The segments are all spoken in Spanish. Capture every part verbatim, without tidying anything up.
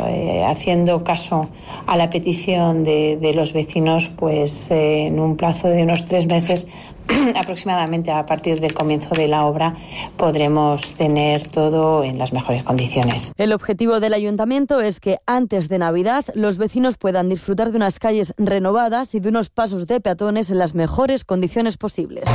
eh, haciendo caso a la petición de, de los vecinos, pues eh, en un plazo de unos tres meses aproximadamente, a partir del comienzo de la obra, podremos tener todo en las mejores condiciones. El objetivo del ayuntamiento es que antes de Navidad los vecinos puedan disfrutar de unas calles renovadas y de unos pasos de peatones en las mejores condiciones posibles.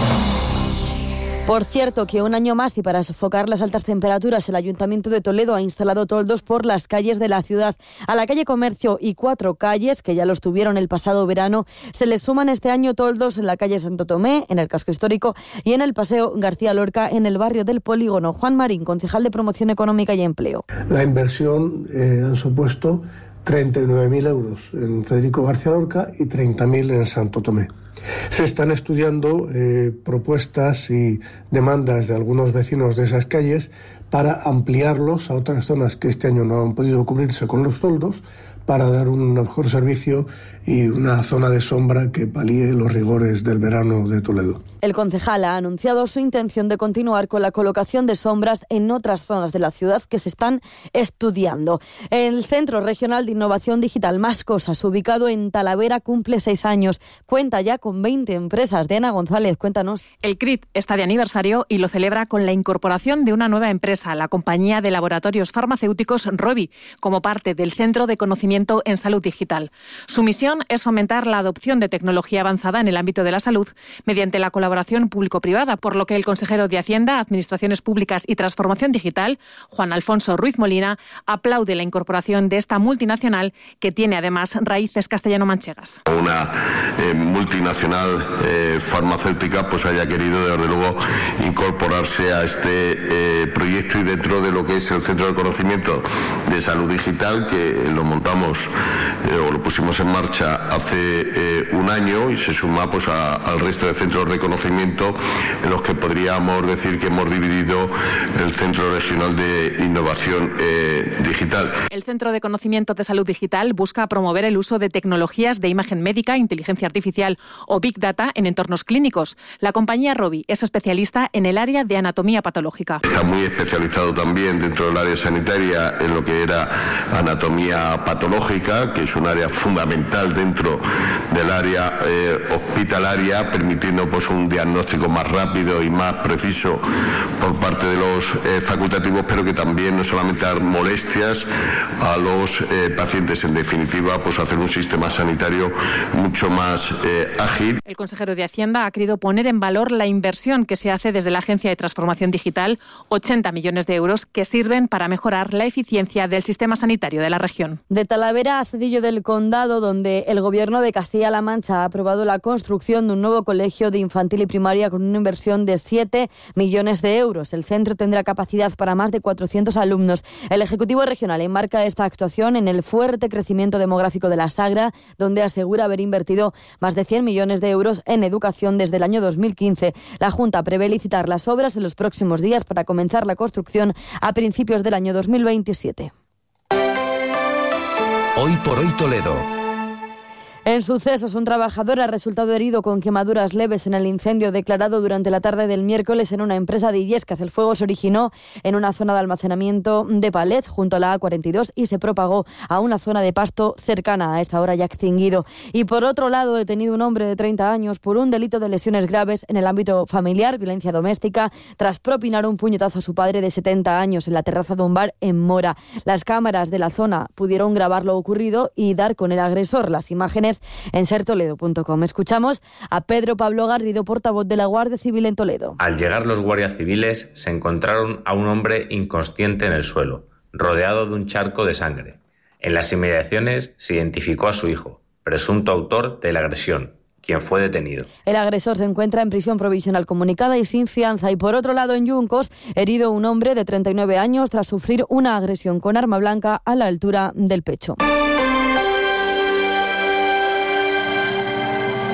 Por cierto, que un año más y para sofocar las altas temperaturas, el Ayuntamiento de Toledo ha instalado toldos por las calles de la ciudad. A la calle Comercio y cuatro calles, que ya los tuvieron el pasado verano, se les suman este año toldos en la calle Santo Tomé, en el casco histórico, y en el Paseo García Lorca, en el barrio del Polígono. Juan Marín, concejal de Promoción Económica y Empleo. La inversión eh, han supuesto treinta y nueve mil euros en Federico García Lorca y treinta mil en Santo Tomé. Se están estudiando eh, propuestas y demandas de algunos vecinos de esas calles para ampliarlos a otras zonas que este año no han podido cubrirse con los toldos, para dar un mejor servicio y una zona de sombra que palíe los rigores del verano de Toledo. El concejal ha anunciado su intención de continuar con la colocación de sombras en otras zonas de la ciudad que se están estudiando. El Centro Regional de Innovación Digital Más Cosas, ubicado en Talavera, cumple seis años. Cuenta ya con veinte empresas. Diana González, cuéntanos. El C R I T está de aniversario y lo celebra con la incorporación de una nueva empresa, la compañía de laboratorios farmacéuticos Rovi, como parte del Centro de Conocimiento en Salud Digital. Su misión es fomentar la adopción de tecnología avanzada en el ámbito de la salud mediante la colaboración público-privada, por lo que el consejero de Hacienda, Administraciones Públicas y Transformación Digital, Juan Alfonso Ruiz Molina, aplaude la incorporación de esta multinacional que tiene además raíces castellano-manchegas. Una eh, multinacional eh, farmacéutica pues haya querido desde luego incorporarse a este eh, proyecto y dentro de lo que es el Centro de Conocimiento de Salud Digital, que lo montamos eh, o lo pusimos en marcha hace eh, un año y se suma pues a, al resto de centros de conocimiento en los que podríamos decir que hemos dividido el Centro Regional de Innovación eh, Digital. El Centro de Conocimiento de Salud Digital busca promover el uso de tecnologías de imagen médica, inteligencia artificial o Big Data en entornos clínicos. La compañía Rovi es especialista en el área de anatomía patológica. Está muy especializado también dentro del área sanitaria en lo que era anatomía patológica, que es un área fundamental dentro del área eh, hospitalaria, permitiendo pues un diagnóstico más rápido y más preciso por parte de los eh, facultativos, pero que también no solamente dar molestias a los eh, pacientes, en definitiva, pues hacer un sistema sanitario mucho más eh, ágil. El consejero de Hacienda ha querido poner en valor la inversión que se hace desde la Agencia de Transformación Digital, ochenta millones de euros, que sirven para mejorar la eficiencia del sistema sanitario de la región. De Talavera a Cedillo del Condado, donde el Gobierno de Castilla-La Mancha ha aprobado la construcción de un nuevo colegio de infantil y primaria con una inversión de siete millones de euros. El centro tendrá capacidad para más de cuatrocientos alumnos. El Ejecutivo Regional enmarca esta actuación en el fuerte crecimiento demográfico de la Sagra, donde asegura haber invertido más de cien millones de euros en educación desde el año dos mil quince. La Junta prevé licitar las obras en los próximos días para comenzar la construcción a principios del año dos mil veintisiete. Hoy por hoy Toledo. En sucesos, un trabajador ha resultado herido con quemaduras leves en el incendio declarado durante la tarde del miércoles en una empresa de Illescas. El fuego se originó en una zona de almacenamiento de palet junto a la A cuarenta y dos y se propagó a una zona de pasto cercana, a esta hora ya extinguido. Y por otro lado, detenido un hombre de treinta años por un delito de lesiones graves en el ámbito familiar, violencia doméstica, tras propinar un puñetazo a su padre de setenta años en la terraza de un bar en Mora. Las cámaras de la zona pudieron grabar lo ocurrido y dar con el agresor. Las imágenes en ser toledo punto com. Escuchamos a Pedro Pablo Garrido, portavoz de la Guardia Civil en Toledo. Al llegar los guardias civiles se encontraron a un hombre inconsciente en el suelo, rodeado de un charco de sangre. En las inmediaciones se identificó a su hijo, presunto autor de la agresión, quien fue detenido. El agresor se encuentra en prisión provisional comunicada y sin fianza. Y por otro lado, en Yuncos, herido un hombre de treinta y nueve años tras sufrir una agresión con arma blanca a la altura del pecho.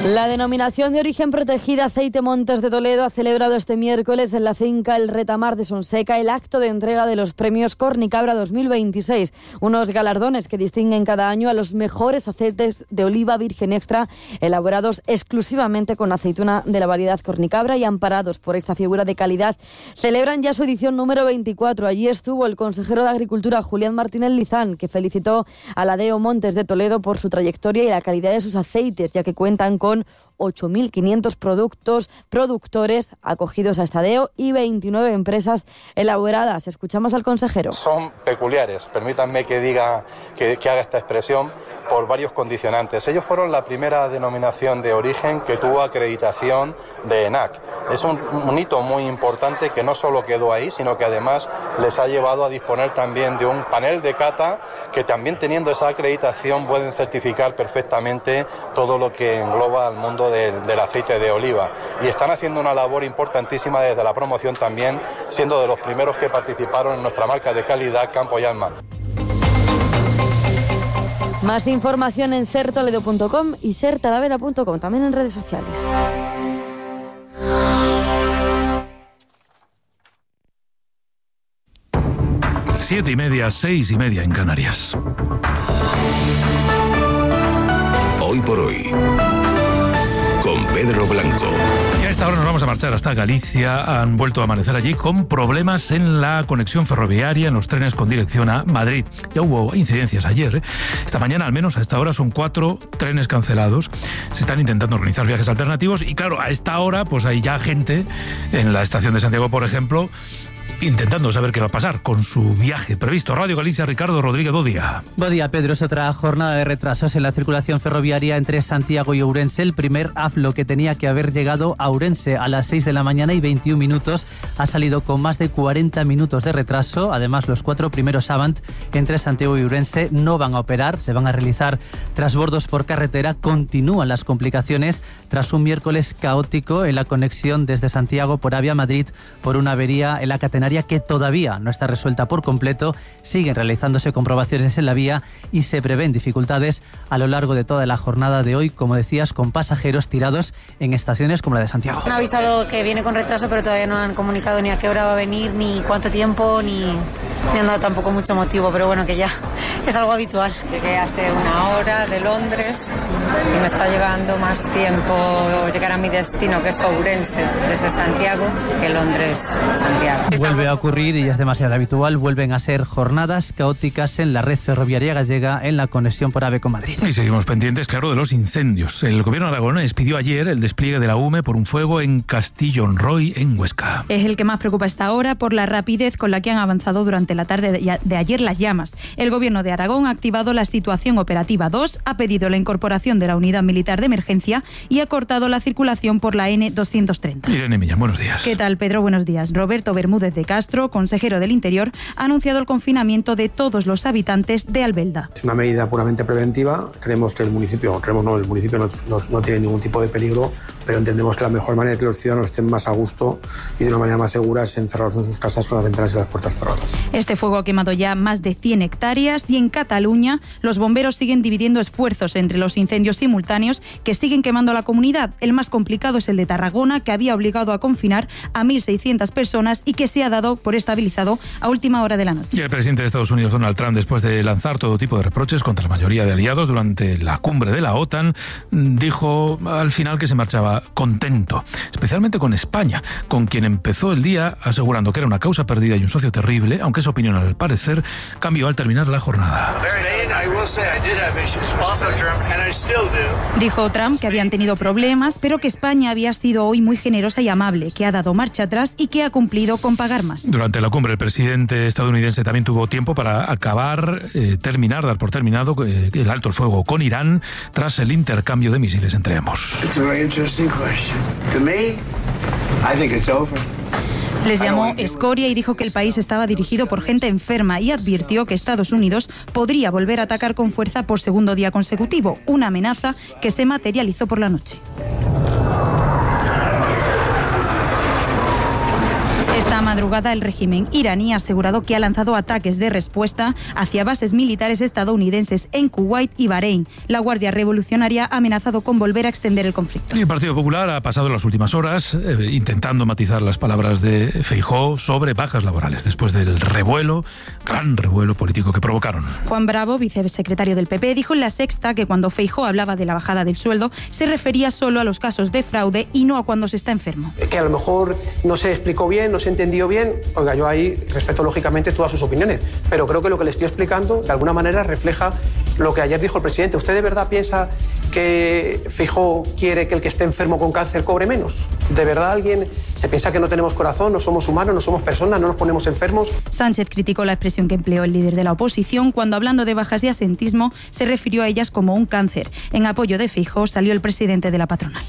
La denominación de origen protegida Aceite Montes de Toledo ha celebrado este miércoles en la finca El Retamar de Sonseca el acto de entrega de los premios Cornicabra dos mil veintiséis, unos galardones que distinguen cada año a los mejores aceites de oliva virgen extra elaborados exclusivamente con aceituna de la variedad Cornicabra y amparados por esta figura de calidad. Celebran ya su edición número veinticuatro. Allí estuvo el consejero de Agricultura, Julián Martínez Lizán, que felicitó a la Deo Montes de Toledo por su trayectoria y la calidad de sus aceites, ya que cuentan con ocho mil quinientos productos, productores acogidos a esta Deo y veintinueve empresas elaboradas. Escuchamos al consejero. Son peculiares, permítanme que diga, que, que haga esta expresión, por varios condicionantes. Ellos fueron la primera denominación de origen que tuvo acreditación de ENAC. Es un, un hito muy importante que no solo quedó ahí, sino que además les ha llevado a disponer también de un panel de cata que también teniendo esa acreditación pueden certificar perfectamente todo lo que engloba al mundo del, del aceite de oliva. Y están haciendo una labor importantísima desde la promoción también, siendo de los primeros que participaron en nuestra marca de calidad Campo y Alma. Más información en ser toledo punto com y ser talavera punto com, también en redes sociales. Siete y media, seis y media en Canarias. Hoy por hoy, con Pedro Blanco. Y a esta hora nos vamos a marchar hasta Galicia. Han vuelto a amanecer allí con problemas en la conexión ferroviaria en los trenes con dirección a Madrid. Ya hubo incidencias ayer, ¿eh? Esta mañana, al menos a esta hora, son cuatro trenes cancelados. Se están intentando organizar viajes alternativos y claro, a esta hora pues hay ya gente en la estación de Santiago, por ejemplo, intentando saber qué va a pasar con su viaje previsto. Radio Galicia, Ricardo Rodríguez, buen día. Buen día, Pedro. Es otra jornada de retrasos en la circulación ferroviaria entre Santiago y Ourense. El primer AFLO, que tenía que haber llegado a Ourense a las seis de la mañana y veintiún minutos, ha salido con más de cuarenta minutos de retraso. Además, los cuatro primeros Avant entre Santiago y Ourense no van a operar. Se van a realizar trasbordos por carretera. Continúan las complicaciones tras un miércoles caótico en la conexión desde Santiago por Avia Madrid por una avería en la catenaria que todavía no está resuelta por completo. Siguen realizándose comprobaciones en la vía y se prevén dificultades a lo largo de toda la jornada de hoy, como decías, con pasajeros tirados en estaciones como la de Santiago. Han avisado que viene con retraso, pero todavía no han comunicado ni a qué hora va a venir, ni cuánto tiempo, ni, ni han dado tampoco mucho motivo, pero bueno, que ya es algo habitual. Llegué hace una hora de Londres y me está llevando más tiempo llegar a mi destino, que es Ourense, desde Santiago, que Londres-Santiago. Vuelve a ocurrir y es demasiado habitual. Vuelven a ser jornadas caóticas en la red ferroviaria gallega en la conexión por AVE con Madrid. Y seguimos pendientes, claro, de los incendios. El gobierno aragonés pidió ayer el despliegue de la U M E por un fuego en Castillonroy, en Huesca. Es el que más preocupa esta hora por la rapidez con la que han avanzado durante la tarde de ayer las llamas. El gobierno de Aragón ha activado la situación operativa dos, ha pedido la incorporación de la unidad militar de emergencia y ha cortado la circulación por la N doscientos treinta. Irene Millán, buenos días. ¿Qué tal, Pedro? Buenos días. Roberto Bermúdez de Castro, consejero del Interior, ha anunciado el confinamiento de todos los habitantes de Albelda. Es una medida puramente preventiva. Creemos que el municipio, creemos no, el municipio no, no, no tiene ningún tipo de peligro, pero entendemos que la mejor manera de que los ciudadanos estén más a gusto y de una manera más segura es encerrarlos en sus casas con las ventanas y las puertas cerradas. Este fuego ha quemado ya más de cien hectáreas y en Cataluña los bomberos siguen dividiendo esfuerzos entre los incendios simultáneos que siguen quemando la comunidad. El más complicado es el de Tarragona, que había obligado a confinar a mil seiscientas personas y que se ha dado por estabilizado a última hora de la noche. Y el presidente de Estados Unidos, Donald Trump, después de lanzar todo tipo de reproches contra la mayoría de aliados durante la cumbre de la OTAN, dijo al final que se marchaba contento, especialmente con España, con quien empezó el día asegurando que era una causa perdida y un socio terrible, aunque esa opinión al parecer cambió al terminar la jornada. Dijo Trump que habían tenido problemas, pero que España había sido hoy muy generosa y amable, que ha dado marcha atrás y que ha cumplido con pagar más. Durante la cumbre, el presidente estadounidense también tuvo tiempo para acabar, eh, terminar, dar por terminado eh, el alto el fuego con Irán tras el intercambio de misiles entre ambos. Les llamó escoria y dijo que el país estaba dirigido por gente enferma y advirtió que Estados Unidos podría volver a atacar con fuerza por segundo día consecutivo, una amenaza que se materializó por la noche. Esta madrugada madrugada el régimen iraní ha asegurado que ha lanzado ataques de respuesta hacia bases militares estadounidenses en Kuwait y Bahrein. La Guardia Revolucionaria ha amenazado con volver a extender el conflicto. Y el Partido Popular ha pasado las últimas horas eh, intentando matizar las palabras de Feijóo sobre bajas laborales después del revuelo, gran revuelo político que provocaron. Juan Bravo, vicesecretario del P P, dijo en La Sexta que cuando Feijóo hablaba de la bajada del sueldo se refería solo a los casos de fraude y no a cuando se está enfermo. Que a lo mejor no se explicó bien, no se entendió bien. Oiga, yo ahí respeto lógicamente todas sus opiniones, pero creo que lo que le estoy explicando de alguna manera refleja lo que ayer dijo el presidente. ¿Usted de verdad piensa que Feijóo quiere que el que esté enfermo con cáncer cobre menos? ¿De verdad alguien se piensa que no tenemos corazón, no somos humanos, no somos personas, no nos ponemos enfermos? Sánchez criticó la expresión que empleó el líder de la oposición cuando, hablando de bajas de asentismo, se refirió a ellas como un cáncer. En apoyo de Feijóo salió el presidente de la patronal.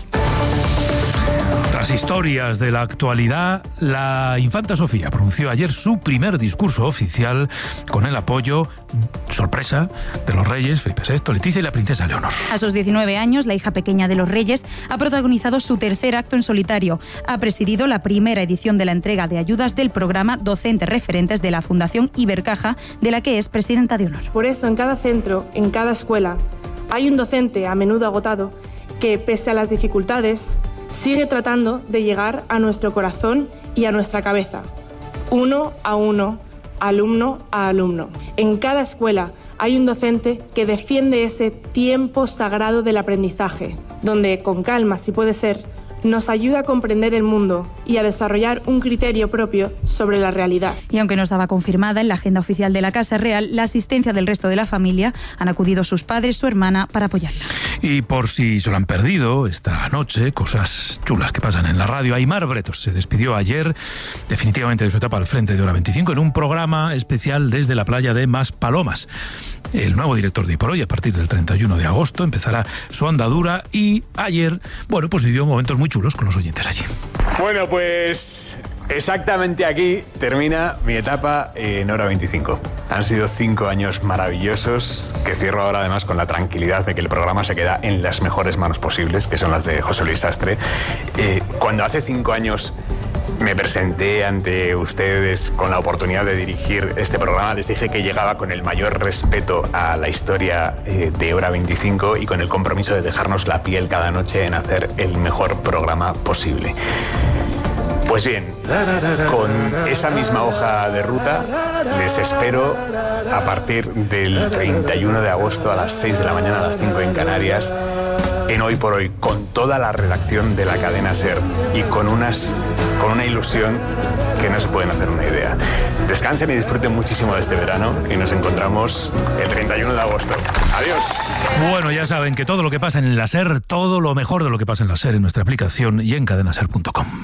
Tras historias de la actualidad, la infanta Sofía pronunció ayer su primer discurso oficial con el apoyo, sorpresa, de los reyes Felipe sexto, Leticia y la princesa Leonor. A sus diecinueve años, la hija pequeña de los reyes ha protagonizado su tercer acto en solitario. Ha presidido la primera edición de la entrega de ayudas del programa Docentes Referentes de la Fundación Ibercaja, de la que es presidenta de honor. Por eso, en cada centro, en cada escuela, hay un docente, a menudo agotado, que, pese a las dificultades, sigue tratando de llegar a nuestro corazón y a nuestra cabeza, uno a uno, alumno a alumno. En cada escuela hay un docente que defiende ese tiempo sagrado del aprendizaje, donde, con calma, si puede ser, nos ayuda a comprender el mundo y a desarrollar un criterio propio sobre la realidad. Y aunque no estaba confirmada en la agenda oficial de la Casa Real, la asistencia del resto de la familia han acudido sus padres, su hermana, para apoyarla. Y por si se lo han perdido esta noche, cosas chulas que pasan en la radio, Aimar Bretos se despidió ayer definitivamente de su etapa al frente de Hora veinticinco en un programa especial desde la playa de Maspalomas. El nuevo director de Hoy por Hoy, a partir del treinta y uno de agosto, empezará su andadura y ayer, bueno, pues vivió momentos muy chulos con los oyentes allí. Bueno, pues exactamente aquí termina mi etapa en Hora veinticinco. Han sido cinco años maravillosos, que cierro ahora además con la tranquilidad de que el programa se queda en las mejores manos posibles, que son las de José Luis Sastre. Eh, cuando hace cinco años me presenté ante ustedes con la oportunidad de dirigir este programa, les dije que llegaba con el mayor respeto a la historia eh, de Hora veinticinco y con el compromiso de dejarnos la piel cada noche en hacer el mejor programa posible. Pues bien, con esa misma hoja de ruta les espero a partir del treinta y uno de agosto a las seis de la mañana, a las cinco en Canarias, en Hoy por Hoy, con toda la redacción de la cadena SER y con, unas, con una ilusión que no se pueden hacer una idea. Descansen y disfruten muchísimo de este verano y nos encontramos el treinta y uno de agosto. Adiós. Bueno, ya saben que todo lo que pasa en la SER, todo lo mejor de lo que pasa en la SER en nuestra aplicación y en cadena ser punto com.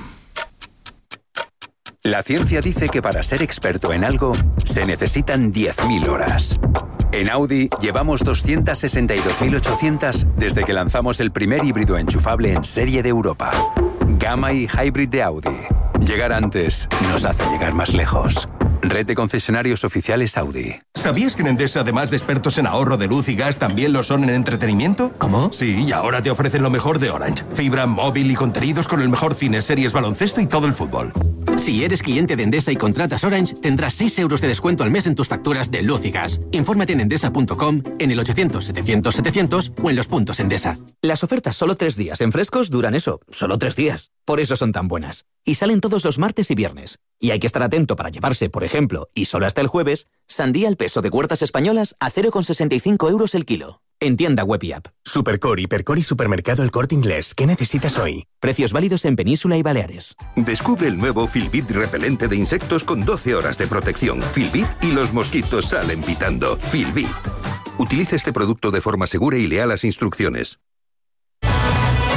La ciencia dice que para ser experto en algo se necesitan diez mil horas. En Audi llevamos doscientas sesenta y dos mil ochocientas desde que lanzamos el primer híbrido enchufable en serie de Europa. Gamma y Hybrid de Audi. Llegar antes nos hace llegar más lejos. Red de concesionarios oficiales Audi. ¿Sabías que en Endesa, además de expertos en ahorro de luz y gas, también lo son en entretenimiento? ¿Cómo? Sí, y ahora te ofrecen lo mejor de Orange. Fibra, móvil y contenidos con el mejor cine, series, baloncesto y todo el fútbol. Si eres cliente de Endesa y contratas Orange, tendrás seis euros de descuento al mes en tus facturas de luz y gas. Infórmate en endesa punto com, en el ochocientos setecientos setecientos o en los puntos Endesa. Las ofertas solo tres días en Frescos duran eso, solo tres días. Por eso son tan buenas. Y salen todos los martes y viernes. Y hay que estar atento para llevarse, por ejemplo, y solo hasta el jueves, sandía al peso de Huertas Españolas a cero coma sesenta y cinco euros el kilo. En tienda web y app. Supercore, Hipercore y Supermercado El Corte Inglés. ¿Qué necesitas hoy? Precios válidos en Península y Baleares. Descubre el nuevo Filbit repelente de insectos con doce horas de protección. Filbit y los mosquitos salen pitando. Filbit. Utiliza este producto de forma segura y lea las instrucciones.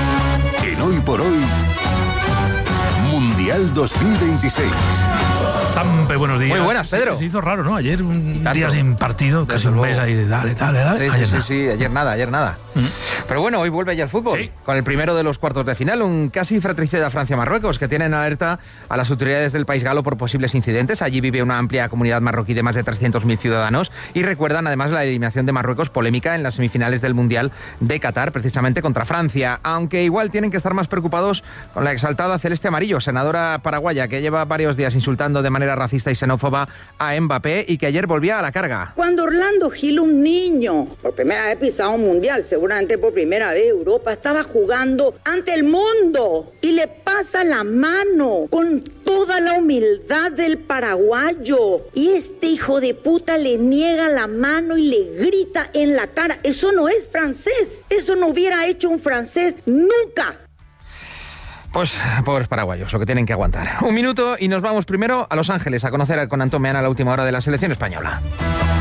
En Hoy por Hoy, Mundial dos mil veintiséis. Sampe, buenos días. Muy buenas, Pedro. Se, se hizo raro, ¿no? Ayer un día sin partido, casi un mes ahí de dale, dale, dale. Sí, ayer sí, nada. sí, sí, ayer nada, ayer nada. Mm. Pero bueno, hoy vuelve ya el fútbol, sí. Con el primero de los cuartos de final, un casi fratricida Francia-Marruecos, que tienen alerta a las autoridades del país galo por posibles incidentes. Allí vive una amplia comunidad marroquí de más de trescientos mil ciudadanos y recuerdan además la eliminación de Marruecos polémica en las semifinales del Mundial de Qatar, precisamente contra Francia. Aunque igual tienen que estar más preocupados con la exaltada Celeste Amarillo, senadora paraguaya, que lleva varios días insultando de manera racista y xenófoba a Mbappé y que ayer volvía a la carga. Cuando Orlando Gil, un niño, por primera vez pisaba un mundial, seguramente por primera vez Europa, estaba jugando ante el mundo y le pasa la mano con toda la humildad del paraguayo y este hijo de puta le niega la mano y le grita en la cara. Eso no es francés, eso no hubiera hecho un francés nunca. Pues pobres paraguayos, lo que tienen que aguantar. Un minuto y nos vamos primero a Los Ángeles a conocer con Antón Meana la última hora de la selección española.